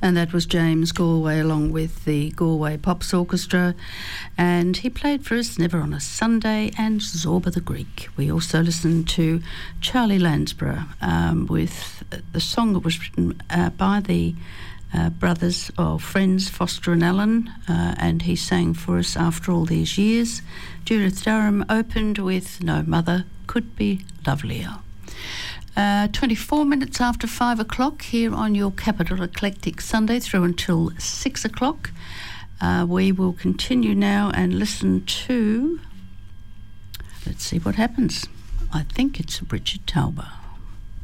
And that was James Galway along with the Galway Pops Orchestra. And he played for us Never on a Sunday and Zorba the Greek. We also listened to Charlie Lansborough with the song that was written by the brothers or friends Foster and Allen, and he sang for us After All These Years. Judith Durham opened with No Mother Could Be Lovelier. 24 minutes after 5 o'clock here on your Capital Eclectic Sunday through until 6 o'clock. We will continue now and listen to, let's see what happens. I think it's Richard Talbot.